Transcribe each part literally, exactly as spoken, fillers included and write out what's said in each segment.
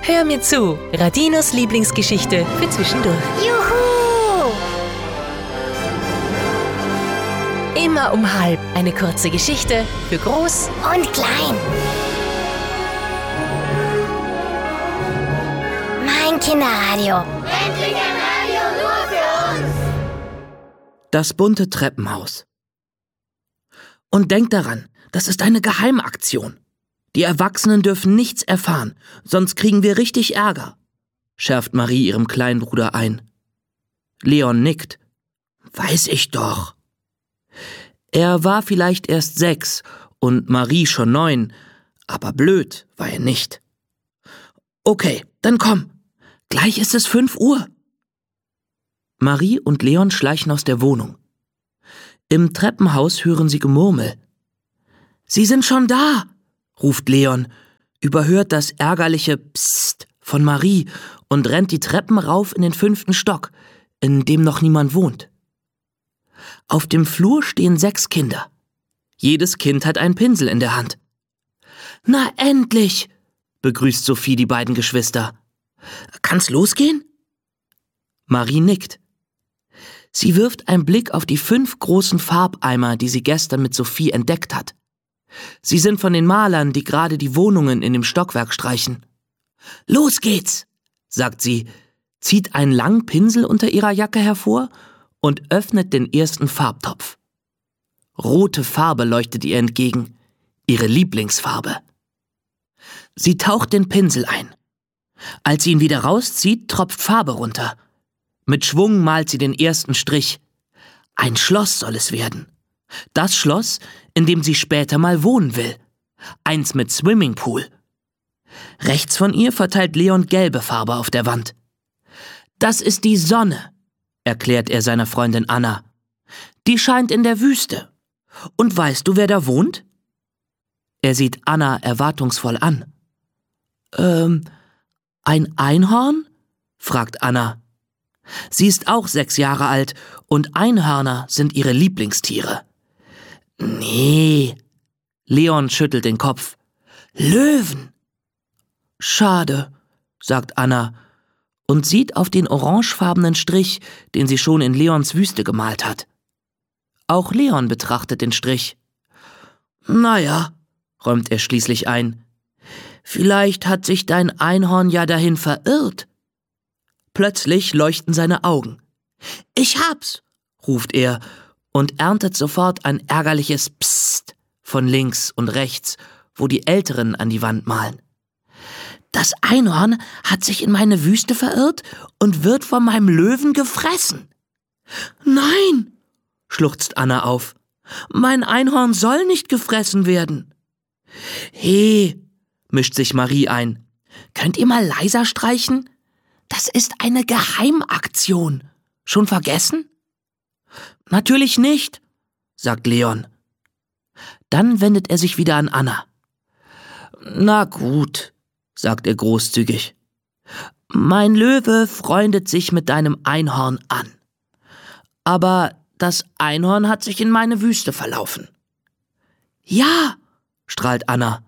Hör mir zu, Radinos Lieblingsgeschichte für zwischendurch. Juhu! Immer um halb eine kurze Geschichte für groß Und klein. Mein Kinderradio. Endlich ein Radio nur für uns! Das bunte Treppenhaus. Und denkt daran, das ist eine Geheimaktion. Die Erwachsenen dürfen nichts erfahren, sonst kriegen wir richtig Ärger, schärft Marie ihrem kleinen Bruder ein. Leon nickt. Weiß ich doch. Er war vielleicht erst sechs und Marie schon neun, aber blöd war er nicht. Okay, dann komm. Gleich ist es fünf Uhr. Marie und Leon schleichen aus der Wohnung. Im Treppenhaus hören sie Gemurmel. Sie sind schon da, ruft Leon, überhört das ärgerliche Psst von Marie und rennt die Treppen rauf in den fünften Stock, in dem noch niemand wohnt. Auf dem Flur stehen sechs Kinder. Jedes Kind hat einen Pinsel in der Hand. Na endlich, begrüßt Sophie die beiden Geschwister. Kann's losgehen? Marie nickt. Sie wirft einen Blick auf die fünf großen Farbeimer, die sie gestern mit Sophie entdeckt hat. Sie sind von den Malern, die gerade die Wohnungen in dem Stockwerk streichen. Los geht's, sagt sie, zieht einen langen Pinsel unter ihrer Jacke hervor und öffnet den ersten Farbtopf. Rote Farbe leuchtet ihr entgegen, ihre Lieblingsfarbe. Sie taucht den Pinsel ein. Als sie ihn wieder rauszieht, tropft Farbe runter. Mit Schwung malt sie den ersten Strich. Ein Schloss soll es werden. Das Schloss, in dem sie später mal wohnen will. Eins mit Swimmingpool. Rechts von ihr verteilt Leon gelbe Farbe auf der Wand. Das ist die Sonne, erklärt er seiner Freundin Anna. Die scheint in der Wüste. Und weißt du, wer da wohnt? Er sieht Anna erwartungsvoll an. Ähm, ein Einhorn? Fragt Anna. Sie ist auch sechs Jahre alt und Einhörner sind ihre Lieblingstiere. Nee, Leon schüttelt den Kopf. Löwen! Schade, sagt Anna und sieht auf den orangefarbenen Strich, den sie schon in Leons Wüste gemalt hat. Auch Leon betrachtet den Strich. Naja, räumt er schließlich ein. Vielleicht hat sich dein Einhorn ja dahin verirrt. Plötzlich leuchten seine Augen. Ich hab's, ruft er und erntet sofort ein ärgerliches Psst von links und rechts, wo die Älteren an die Wand malen. Das Einhorn hat sich in meine Wüste verirrt und wird von meinem Löwen gefressen. Nein, schluchzt Anna auf. Mein Einhorn soll nicht gefressen werden. He, mischt sich Marie ein. Könnt ihr mal leiser streichen? Das ist eine Geheimaktion. Schon vergessen? Natürlich nicht, sagt Leon. Dann wendet er sich wieder an Anna. Na gut, sagt er großzügig. Mein Löwe freundet sich mit deinem Einhorn an. Aber das Einhorn hat sich in meine Wüste verlaufen. Ja, strahlt Anna.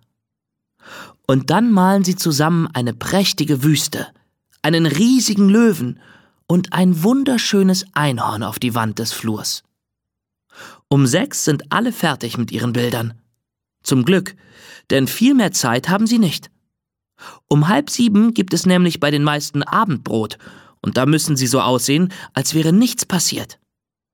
Und dann malen sie zusammen eine prächtige Wüste, einen riesigen Löwen und ein wunderschönes Einhorn auf die Wand des Flurs. Um sechs sind alle fertig mit ihren Bildern. Zum Glück, denn viel mehr Zeit haben sie nicht. Um halb sieben gibt es nämlich bei den meisten Abendbrot und da müssen sie so aussehen, als wäre nichts passiert.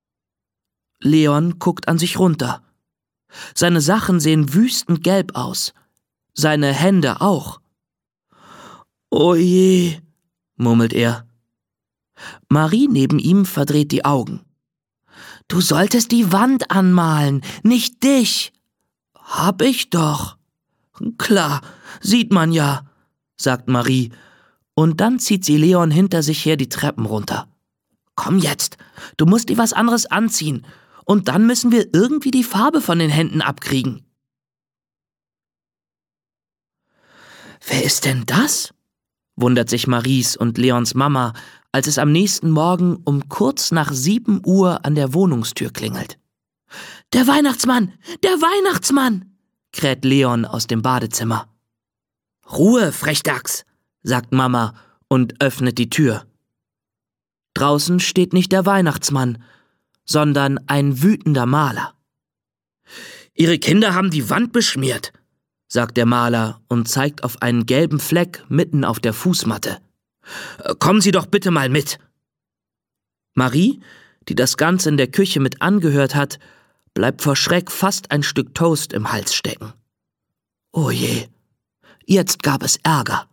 Leon guckt an sich runter. Seine Sachen sehen wüstend gelb aus. Seine Hände auch. Oh je, murmelt er. Marie neben ihm verdreht die Augen. Du solltest die Wand anmalen, nicht dich. Hab ich doch. Klar, sieht man ja, sagt Marie, und dann zieht sie Leon hinter sich her die Treppen runter. Komm jetzt, du musst dir was anderes anziehen, und dann müssen wir irgendwie die Farbe von den Händen abkriegen. Wer ist denn das? Wundert sich Maries und Leons Mama, als es am nächsten Morgen um kurz nach sieben Uhr an der Wohnungstür klingelt. Der Weihnachtsmann! Der Weihnachtsmann! Kräht Leon aus dem Badezimmer. Ruhe, Frechdachs, sagt Mama und öffnet die Tür. Draußen steht nicht der Weihnachtsmann, sondern ein wütender Maler. »Ihre Kinder haben die Wand beschmiert«, sagt der Maler und zeigt auf einen gelben Fleck mitten auf der Fußmatte. »Kommen Sie doch bitte mal mit.« Marie, die das Ganze in der Küche mit angehört hat, bleibt vor Schreck fast ein Stück Toast im Hals stecken. Oh je, jetzt gab es Ärger.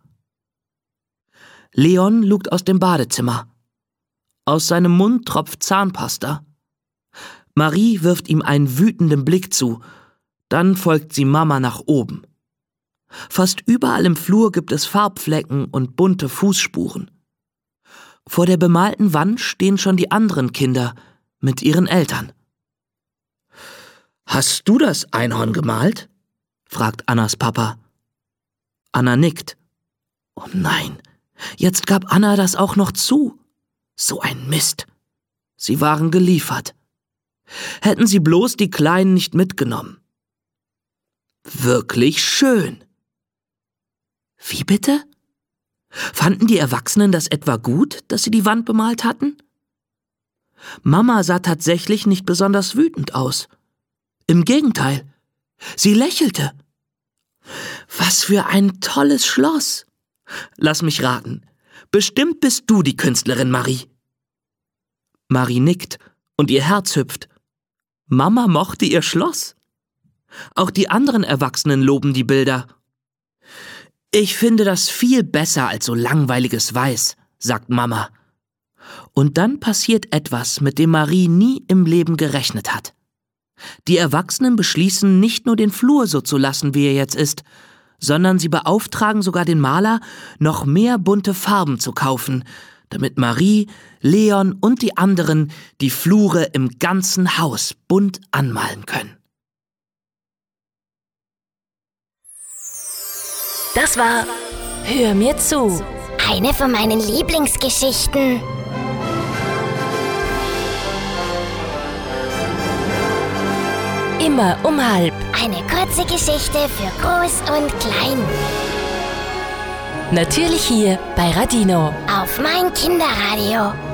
Leon lugt aus dem Badezimmer. Aus seinem Mund tropft Zahnpasta. Marie wirft ihm einen wütenden Blick zu, dann folgt sie Mama nach oben. Fast überall im Flur gibt es Farbflecken und bunte Fußspuren. Vor der bemalten Wand stehen schon die anderen Kinder mit ihren Eltern. »Hast du das Einhorn gemalt?« fragt Annas Papa. Anna nickt. Oh nein, jetzt gab Anna das auch noch zu. So ein Mist. Sie waren geliefert. Hätten sie bloß die Kleinen nicht mitgenommen. Wirklich schön. Wie bitte? Fanden die Erwachsenen das etwa gut, dass sie die Wand bemalt hatten? Mama sah tatsächlich nicht besonders wütend aus. Im Gegenteil, sie lächelte. Was für ein tolles Schloss. Lass mich raten, bestimmt bist du die Künstlerin, Marie. Marie nickt und ihr Herz hüpft. Mama mochte ihr Schloss. Auch die anderen Erwachsenen loben die Bilder. Ich finde das viel besser als so langweiliges Weiß, sagt Mama. Und dann passiert etwas, mit dem Marie nie im Leben gerechnet hat. Die Erwachsenen beschließen, nicht nur den Flur so zu lassen, wie er jetzt ist, sondern sie beauftragen sogar den Maler, noch mehr bunte Farben zu kaufen, damit Marie, Leon und die anderen die Flure im ganzen Haus bunt anmalen können. Das war Hör mir zu. Eine von meinen Lieblingsgeschichten. Immer um halb. Eine kurze Geschichte für Groß und Klein. Natürlich hier bei Radino. Auf mein Kinderradio.